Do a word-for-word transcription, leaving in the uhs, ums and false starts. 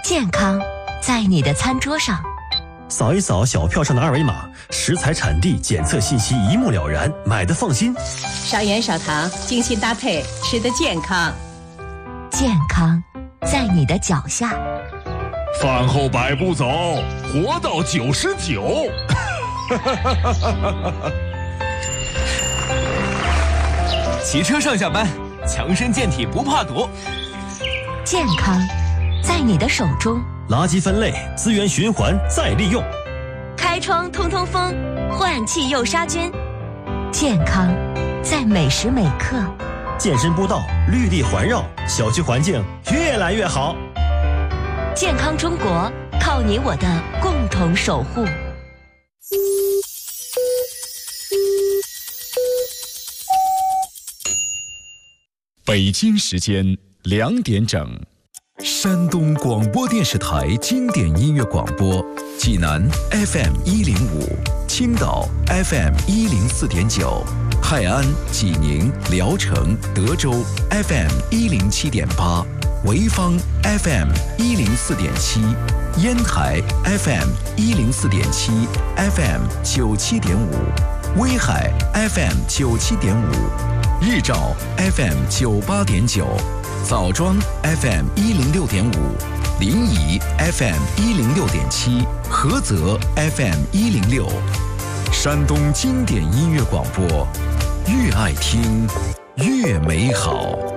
健康在你的餐桌上。 扫一扫小票上的二维码，食材产地检测信息一目了然，买的放心。 少盐少糖，精心搭配，吃得健康。 健康在你的脚下。 饭后百步走，活到九十九。 骑车上下班，强身健体不怕堵。 健康在你的手中。 垃圾分类，资源循环再利用。 开窗通通风，换气又杀菌。健康在每时每刻。 健身步道，绿地环绕，小区环境越来越好。 健康中国，靠你我的共同守护。 北京时间两点整。山东广播电视台经典音乐广播，济南 F M 一零五，青岛 F M 一零四点九，泰安、济宁、聊城、德州 F M 一零七点八，潍坊 F M 一零四点七，烟台 F M 一零四点七 ，F M 九七点五，威海 F M 九七点五，日照 F M 九八点九。枣庄 F M 一零六点五，临沂 F M 一零六点七，菏泽 F M 一零六，山东经典音乐广播，越爱听越美好。